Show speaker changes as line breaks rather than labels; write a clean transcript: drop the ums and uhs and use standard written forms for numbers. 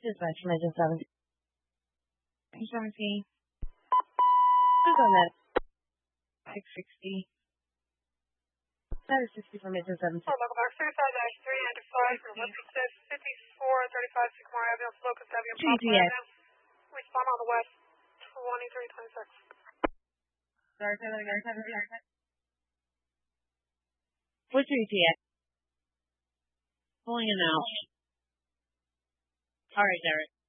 Dispatch from Engine 7.
Engine 17.
Who's on that?
660.
That is 60 from Engine 17.
Local Box 35-395 for Western States 5435 Sycamore Avenue, Locust Avenue,
GTA.
Respond on the west, 2326.
Sorry, sorry.
What's your ETA?
Pulling it out.
All right, Derek.